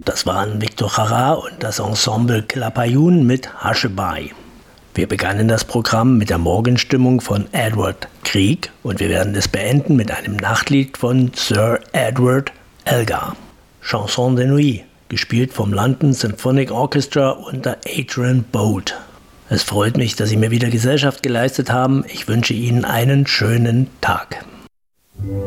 Das waren Victor Jara und das Ensemble Clapeyron mit Haschebei. Wir begannen das Programm mit der Morgenstimmung von Edward Grieg und wir werden es beenden mit einem Nachtlied von Sir Edward Elgar. Chanson de Nuit, gespielt vom London Symphonic Orchestra unter Adrian Boult. Es freut mich, dass Sie mir wieder Gesellschaft geleistet haben. Ich wünsche Ihnen einen schönen Tag.